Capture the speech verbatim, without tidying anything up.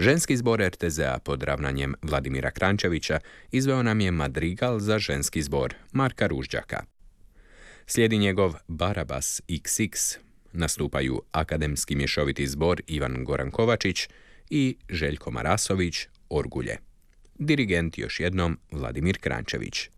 Ženski zbor er te ze a pod ravnanjem Vladimira Kranjčevića izveo nam je madrigal za ženski zbor Marka Ružđaka. Slijedi njegov Barabas iks iks, nastupaju akademski mješoviti zbor Ivan Goran Kovačić i Željko Marasović Orgulje. Dirigent još jednom Vladimir Kranjčević.